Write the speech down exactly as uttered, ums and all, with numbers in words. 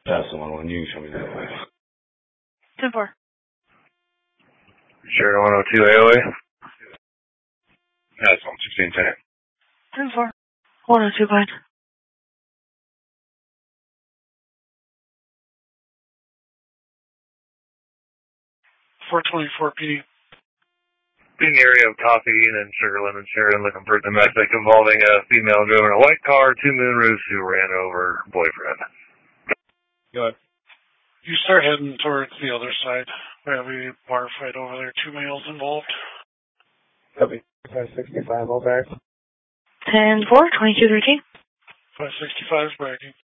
That's the one when you show me that way. ten four. Sure, one oh two A O A. That's one sixteen ten. ten four. one oh two point. four twenty-four P D. In the area of Coffee and Sugar Lemon Sheridan, looking for domestic involving a female driving a white car, two moon roofs who ran over boyfriend. Go ahead. You start heading towards the other side. We have a bar fight over there. Two males involved. Copy. five sixty-five, all back. ten four, twenty-two thirteen. five sixty-five is bragging.